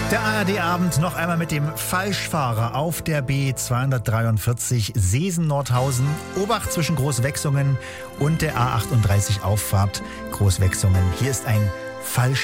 Der ARD-Abend noch einmal mit dem Falschfahrer auf der B243 Seesen-Nordhausen. Obacht zwischen Großwechsungen und der A38 Auffahrt Großwechsungen. Hier ist ein Falschfahrer.